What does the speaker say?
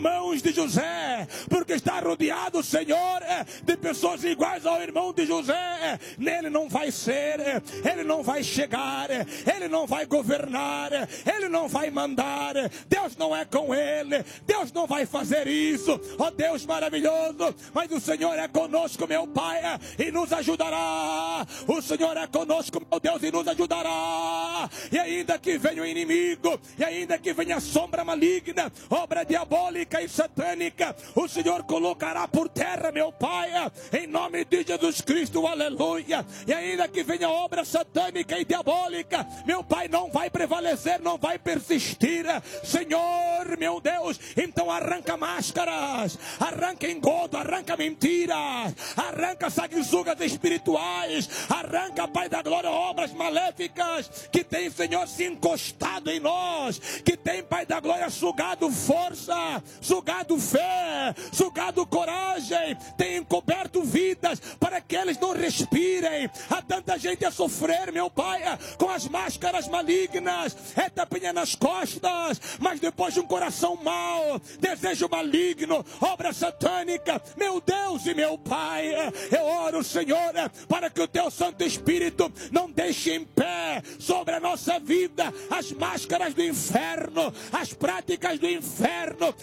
mãos de José, porque está rodeado, Senhor, de pessoas iguais ao irmão de José. Nele não vai ser, ele não vai chegar, ele não vai governar, ele não vai mandar. Deus não é com ele, Deus não vai fazer isso. Ó Deus maravilhoso, mas o Senhor é conosco, meu Pai, e nos ajudará. O Senhor é conosco, meu Deus, e nos ajudará. E ainda que venha o inimigo, e ainda que venha a sombra maligna, obra diabólica e satânica, o Senhor colocará por terra, meu Pai, em nome de Jesus Cristo, aleluia. E ainda que venha obra satânica e diabólica, meu Pai, não vai prevalecer, não vai persistir, Senhor, meu Deus. Então arranca máscaras, arranca engodo, arranca mentiras, arranca sanguessugas espirituais, arranca, Pai da glória, obras maléficas que tem, Senhor, se encostado em nós, que tem, Pai da glória, sugado força, sugado fé, sugado coragem, tem encoberto vidas para que eles não respirem. Há tanta gente a sofrer, meu Pai, com as máscaras malignas, é tapinha nas costas, mas depois de um coração mau, desejo maligno, obra satânica. Meu Deus e meu Pai, eu oro, Senhor, para que o Teu Santo Espírito não deixe em pé sobre a nossa vida as máscaras do inferno, as práticas do inferno,